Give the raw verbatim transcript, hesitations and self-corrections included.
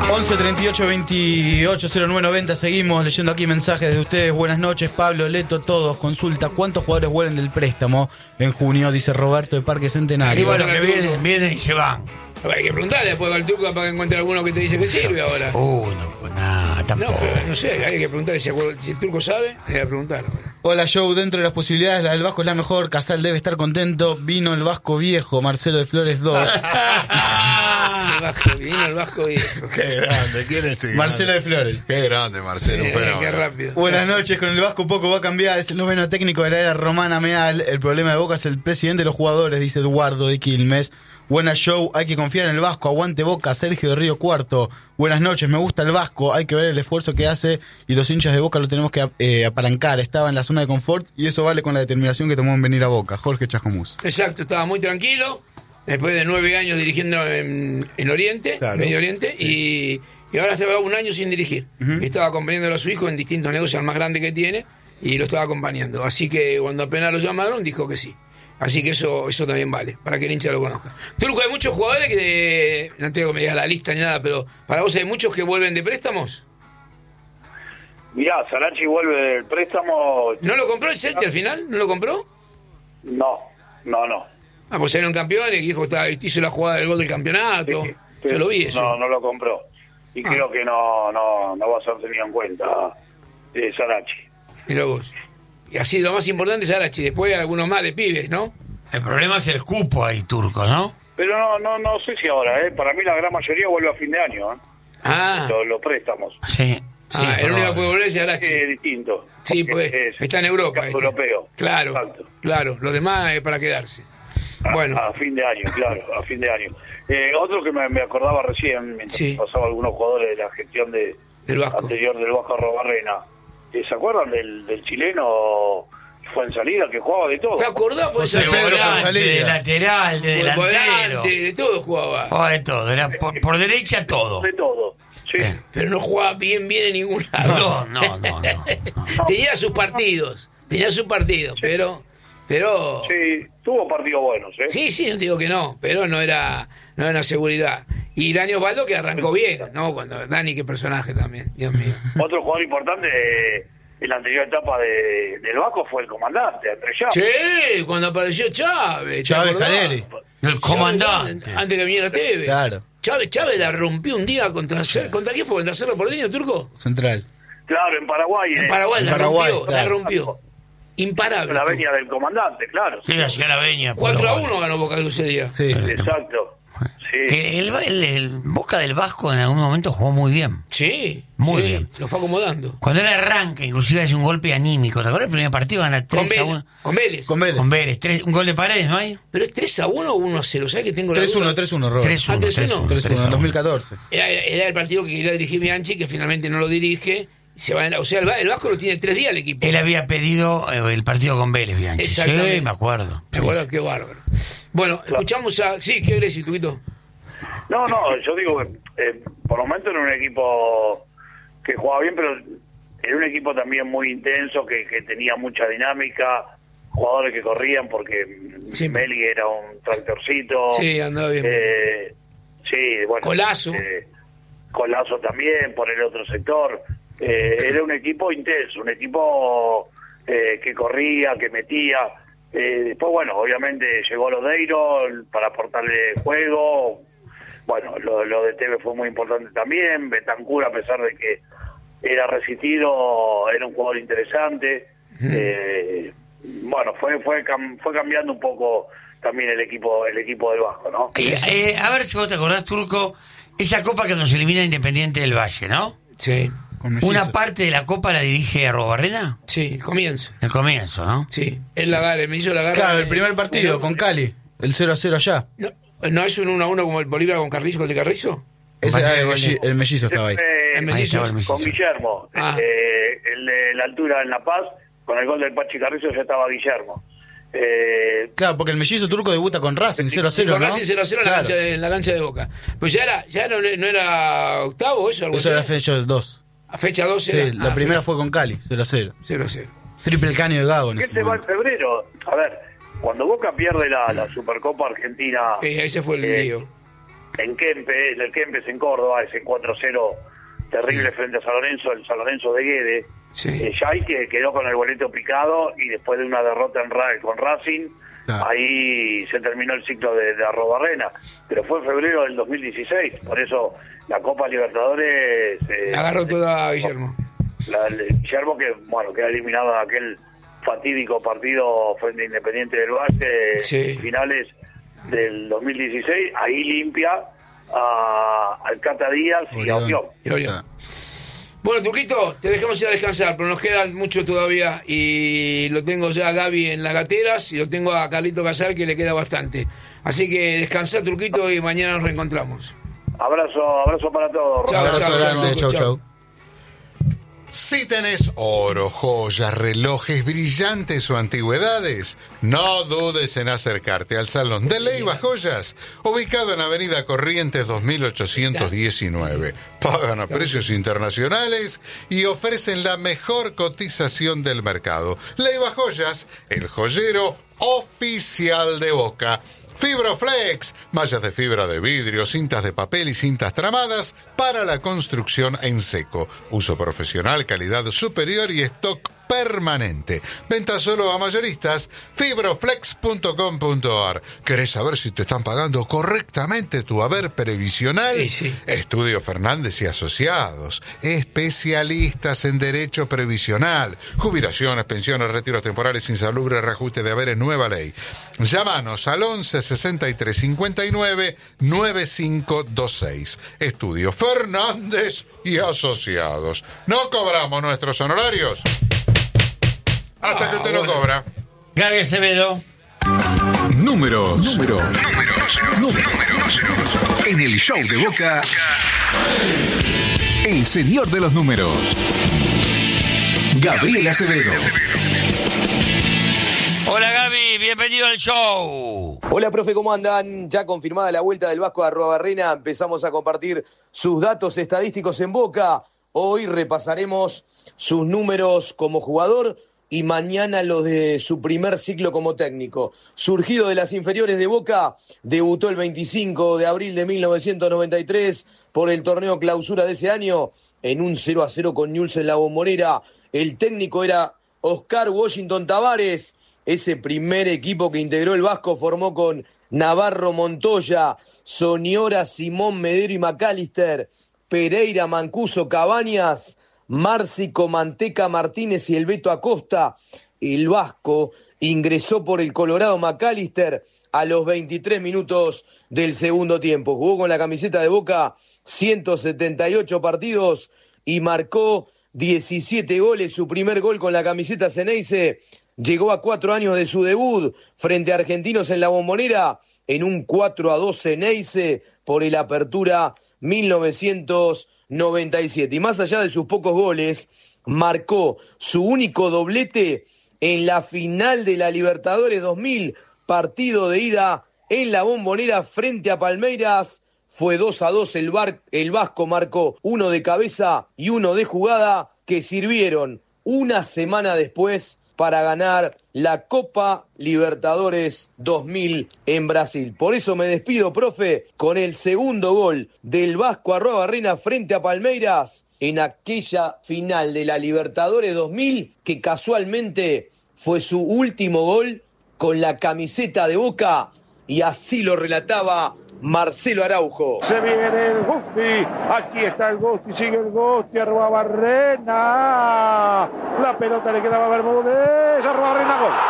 once treinta y ocho veintiocho cero nueve noventa. Seguimos leyendo aquí mensajes de ustedes. Buenas noches, Pablo, Leto, todos. Consulta, ¿cuántos jugadores vuelven del préstamo en junio? Dice Roberto de Parque Centenario. Y bueno, que vienen, vienen y se van. Hay que preguntarle después al Turco para que encuentre alguno que te dice que sirve ahora. Uno, pues nada, tampoco. No, pero no sé, hay que preguntarle si, si el Turco sabe, hay que preguntar ahora. Hola, Joe, dentro de las posibilidades, la del Vasco es la mejor. Casal debe estar contento. Vino el Vasco viejo, Marcelo de Flores dos. El Vasco, vino el Vasco viejo. Qué grande, ¿quién es ese? Marcelo de Flores. Qué grande, Marcelo. Eh, Pero, qué rápido. Buenas noches, con el Vasco poco va a cambiar. Es el noveno técnico de la era romana Meal. El problema de Boca es el presidente de los jugadores, dice Eduardo de Quilmes. Buenas, Show, hay que confiar en el Vasco. Aguante Boca, Sergio de Río Cuarto. Buenas noches, me gusta el Vasco. Hay que ver el esfuerzo que hace y los hinchas de Boca lo tenemos que eh, apalancar. Estaba en la zona de confort y eso vale con la determinación que tomó en venir a Boca. Jorge Chascomús. Exacto, estaba muy tranquilo. Después de nueve años dirigiendo en, en Oriente, Claro. Medio Oriente, y, y ahora estaba un año sin dirigir. Ujú. Y estaba acompañándolo a su hijo en distintos negocios, al más grande que tiene, y lo estaba acompañando. Así que cuando apenas lo llamaron, dijo que sí. Así que eso eso también vale, para que el hincha lo conozca. Turco, hay muchos jugadores que, de, no tengo que me digas la lista ni nada, pero para vos hay muchos que vuelven de préstamos. Mirá, Sarachi vuelve del préstamo. ¿No lo compró el Celtic al final? ¿No lo compró? No, no, no. Ah, pues eran campeones, y dijo, estaba- hizo la jugada del gol del campeonato. Sí, Yo lo vi eso. No, no lo compró. Y Ah. creo que no, no, no va a ser tenido en cuenta eh, Sarachi. Mirá vos. Y así lo más importante es Arachi, después algunos más de pibes, ¿no? El problema es el cupo ahí, Turco, ¿no? Pero no, no, no sé si ahora, ¿eh? Para mí la gran mayoría vuelve a fin de año, ¿eh? Ah, Los, los préstamos. Sí. sí ah el pero- único que puede volver es Arachi. Es distinto. Sí, Porque pues es está en Europa. es este. europeo. Claro, Exacto. claro. Los demás es para quedarse. A, Bueno, a fin de año, claro, a fin de año. Eh, otro que me, me acordaba recién, mientras Sí. pasaba algunos jugadores de la gestión de del Vasco. anterior del Vasco Arrobarrena. Eh, ¿Se acuerdan del, del chileno que fue en salida, que jugaba de todo? ¿Te acordás? Pues José De Pedro volante, Fonsalida. de lateral, de delantero. volante, de todo jugaba. Oh, de todo. Era por, por derecha todo. De todo, sí. Bien. Pero no jugaba bien, bien en ningún lado. No, no, no, no. no. Tenía sus partidos, tenía sus partidos, pero... pero Sí, tuvo partidos buenos, ¿eh? Sí, sí, no te digo que no, pero no era, no era una seguridad. Y Dani Osvaldo que arrancó bien, ¿no? Cuando Dani, qué personaje también, Dios mío. Otro jugador importante eh, en la anterior etapa de, del Vasco fue el comandante, Andrés Chávez. Sí, cuando apareció Chávez. ¿te Chávez acordás? Caleri. El comandante. Chávez, antes que viniera Tevez. Claro. Chávez, Chávez la rompió un día contra... ¿Contra quién fue? ¿Contra Cerro Porteño, Turco? Central. Claro, en Paraguay. En eh, Paraguay, En la Paraguay, rompió, la claro. rompió. Imparable. La Turco. venia del comandante, claro. Sí, hacía la veña. por cuatro a los uno goles. ganó Boca Cruz ese día. Sí. Exacto. Sí. El, el- el Boca del Vasco en algún momento jugó muy bien. Sí. Muy sí, bien. Lo fue acomodando. Cuando él arranca, inclusive hace un golpe anímico. ¿Te acuerdas? El primer partido gana Con tres a Vélez. uno. Con Vélez. Con Vélez. Con Vélez. Tres- un gol de Paredes, ¿no hay? ¿Pero es tres a uno o uno a cero? ¿Sabes que tengo la tres uno, duda? tres uno, Robert. tres uno. Ah, tres uno. tres uno, en dos mil catorce. Era, era el partido que quería dirigir Bianchi, que finalmente no lo dirige. Se va en- o sea, el, Va- el Vasco lo tiene tres días el equipo. Él había pedido eh, el partido con Vélez, Bianchi. Exactamente. Sí, me acuerdo. ¿Te acuerdas? Qué bárbaro. Bueno, escuchamos a... Sí, ¿qué querés decir, Tuquito? No, no, yo digo que eh, por lo menos era un equipo que jugaba bien, pero era un equipo también muy intenso, que, que tenía mucha dinámica, jugadores que corrían porque Sí. Meli era un tractorcito. Sí, andaba bien. Eh, sí, bueno. Colazo. eh, Colazo también por el otro sector. Eh, era un equipo intenso, un equipo eh, que corría, que metía. Eh, después, bueno, obviamente llegó Lodeiro para aportarle juego. Bueno, lo, lo de Tevez fue muy importante también. Bentancur, a pesar de que era resistido, era un jugador interesante. Eh, bueno, fue fue cam- fue cambiando un poco también el equipo el equipo del Vasco, ¿no? Eh, eh, a ver si vos te acordás, Turco, esa copa que nos elimina Independiente del Valle, ¿no? Sí. Con Mellizos. Una parte de la copa la dirige Arrobarrena. Sí, el comienzo. El comienzo, ¿no? Sí. Él la agarra, me hizo la garra. Claro, el primer partido con Cali. El cero a cero allá. No, ¿no es un uno a uno como el Bolívar con Carrizo, el de Carrizo? Ese, Parece ah, que el, gol de- melli- el mellizo estaba ahí. Eh, El Ahí mellizo. estaba el mellizo. con Guillermo, Ah. eh, el de la altura en La Paz, con el gol del Pachi Carrizo ya estaba Guillermo. Eh, Claro, porque el mellizo turco debuta con Racing cero a cero, Con ¿no? Racing cero a cero en, la Claro. cancha de, en la cancha de Boca. Pues ya era, ya no, no era octavo eso, algo Eso era así. fecha dos. A fecha doce Sí, era. la ah, primera fecha- fue con Cali, cero a cero. cero a cero. Triple caño de Gago en ¿Qué ese se va en momento. febrero? A ver, cuando Boca pierde la, la Supercopa Argentina, Sí, ese fue el Eh, lío. en Kempes, el Kempes en Córdoba, ese cuatro cero terrible sí. frente a San Lorenzo, el San Lorenzo de Guede. Sí. Eh, ya ahí que quedó con el boleto picado y después de una derrota en Ra con Racing, claro. ahí se terminó el ciclo de, de Arrobarrena. Pero fue en febrero del dos mil dieciséis, por eso la Copa Libertadores... Eh, agarró toda Guillermo. La, el, Guillermo que, bueno, queda eliminado de aquel fatídico partido frente a Independiente del Valle, sí. finales del dos mil dieciséis, ahí limpia a Alcata Díaz y a Otión. Bueno, Turquito, te dejamos ir a descansar, pero nos quedan mucho todavía y lo tengo ya a Gaby en las gateras y lo tengo a Carlito Casar que le queda bastante. Así que descansá, Turquito, y mañana nos reencontramos. Abrazo, abrazo para todos. Chao, chao, grande, chao, chao. Si tenés oro, joyas, relojes brillantes o antigüedades, no dudes en acercarte al Salón de Leiva Joyas, ubicado en Avenida Corrientes dos mil ochocientos diecinueve. Pagan a precios internacionales y ofrecen la mejor cotización del mercado. Leiva Joyas, el joyero oficial de Boca. Fibroflex, mallas de fibra de vidrio, cintas de papel y cintas tramadas para la construcción en seco. Uso profesional, calidad superior y stock permanente. Venta solo a mayoristas. Fibroflex punto com punto a r. ¿Querés saber si te están pagando correctamente tu haber previsional? Sí, sí. Estudio Fernández y Asociados. Especialistas en derecho previsional. Jubilaciones, pensiones, retiros temporales, insalubres, reajuste de haberes, nueva ley. Llámanos al once sesenta y tres cincuenta y nueve noventa y cinco veintiséis. Estudio Fernández y Asociados. No cobramos nuestros honorarios hasta ah, que usted bueno. no cobra. Gaby Acevedo. Números. Números. Números. Números. En el show de Boca, el señor de los números, Gabriel Acevedo. Hola Gaby, bienvenido al show. Hola profe, ¿cómo andan? Ya confirmada la vuelta del Vasco a Arruabarrena, empezamos a compartir sus datos estadísticos en Boca. Hoy repasaremos sus números como jugador y mañana los de su primer ciclo como técnico. Surgido de las inferiores de Boca, debutó el veinticinco de abril de mil novecientos noventa y tres por el torneo clausura de ese año en un cero a cero con Newell's en la Bombonera. El técnico era Oscar Washington Tavares. Ese primer equipo que integró el Vasco formó con Navarro Montoya, Soniora, Simón Medero y McAllister, Pereira, Mancuso, Cabañas, Márcico, Manteca, Martínez y el Beto Acosta. El Vasco ingresó por el Colorado McAllister a los veintitrés minutos del segundo tiempo. Jugó con la camiseta de Boca ciento setenta y ocho partidos y marcó diecisiete goles. Su primer gol con la camiseta Ceneice llegó a cuatro años de su debut frente a Argentinos en la Bombonera en un cuatro a dos Ceneice por el Apertura mil novecientos noventa y siete. Y más allá de sus pocos goles, marcó su único doblete en la final de la Libertadores dos mil, partido de ida en la Bombonera frente a Palmeiras. Fue dos a dos, el, bar, el Vasco marcó uno de cabeza y uno de jugada que sirvieron una semana después para ganar la Copa Libertadores dos mil en Brasil. Por eso me despido, profe, con el segundo gol del Vasco Arruabarrena frente a Palmeiras en aquella final de la Libertadores dos mil, que casualmente fue su último gol con la camiseta de Boca, y así lo relataba Marcelo Araujo. Se viene el Gusti, aquí está el Gusti, sigue el Gusti, Arruabarrena, la pelota le quedaba a Bermúdez, Arruabarrena, gol.